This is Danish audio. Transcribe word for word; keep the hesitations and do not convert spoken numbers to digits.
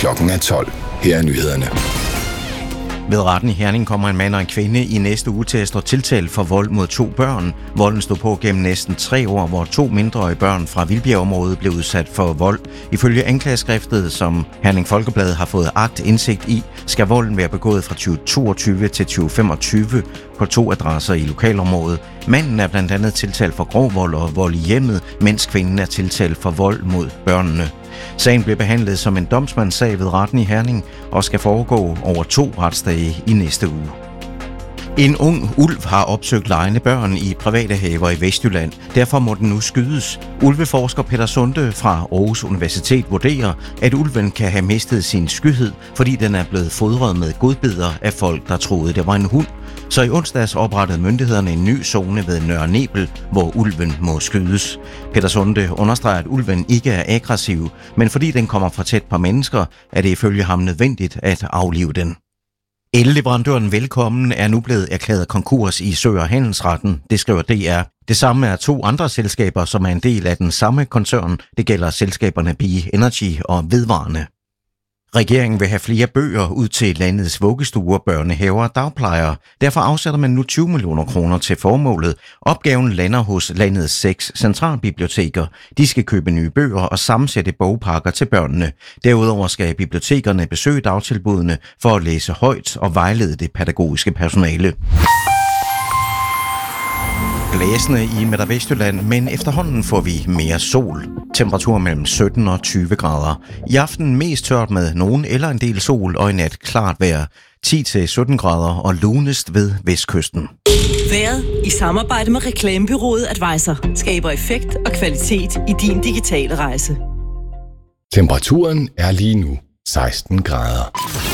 Klokken er tolv. Her er nyhederne. Ved retten i Herning kommer en mand og en kvinde i næste uge til at stå tiltalt for vold mod to børn. Volden stod på gennem næsten tre år, hvor to mindreårige børn fra Vildbjergområdet blev udsat for vold. Ifølge anklageskriftet, som Herning Folkeblad har fået aktindsigt i, skal volden være begået fra tyve toogtyve til tyve femogtyve på to adresser i lokalområdet. Manden er blandt andet tiltalt for grov vold og vold i hjemmet, mens kvinden er tiltalt for vold mod børnene. Sagen blev behandlet som en domsmandssag ved retten i Herning og skal foregå over to retsdage i næste uge. En ung ulv har opsøgt legende børn i private haver i Vestjylland. Derfor må den nu skydes. Ulveforsker Peter Sunde fra Aarhus Universitet vurderer, at ulven kan have mistet sin skyhed, fordi den er blevet fodret med godbidder af folk, der troede, det var en hund. Så i onsdags oprettede myndighederne en ny zone ved Nørre Nebel, hvor ulven må skydes. Peter Sunde understreger, at ulven ikke er aggressiv, men fordi den kommer for tæt på mennesker, er det ifølge ham nødvendigt at aflive den. Elleverandøren Velkommen er nu blevet erklæret konkurs i Sø- og Handelsretten, det skriver D R. Det samme er to andre selskaber, som er en del af den samme koncern. Det gælder selskaberne Be Energy og Vedvarende. Regeringen vil have flere bøger ud til landets vuggestuer, børnehaver og dagplejere. Derfor afsætter man nu tyve millioner kroner til formålet. Opgaven lander hos landets seks centralbiblioteker. De skal købe nye bøger og sammensætte bogpakker til børnene. Derudover skal bibliotekerne besøge dagtilbudene for at læse højt og vejlede det pædagogiske personale. Blæsende i Midt- og Vestjylland, men efterhånden får vi mere sol. Temperatur mellem sytten og tyve grader. I aften mest tørt med nogen eller en del sol, og i nat klart vejr. ti til sytten grader og lunest ved vestkysten. Vejret i samarbejde med reklamebureauet Advisor skaber effekt og kvalitet i din digitale rejse. Temperaturen er lige nu seksten grader.